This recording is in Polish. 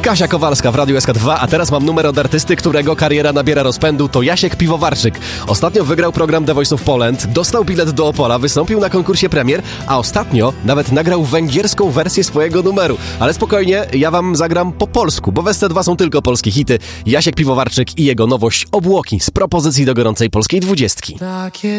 Kasia Kowalska w Radiu SK2, a teraz mam numer od artysty, którego kariera nabiera rozpędu, to Jasiek Piwowarczyk. Ostatnio wygrał program The Voice of Poland, dostał bilet do Opola, wystąpił na konkursie premier, a ostatnio nawet nagrał węgierską wersję swojego numeru. Ale spokojnie, ja wam zagram po polsku, bo w SC2 są tylko polskie hity. Jasiek Piwowarczyk i jego nowość Obłoki z propozycji do gorącej polskiej 20. Takie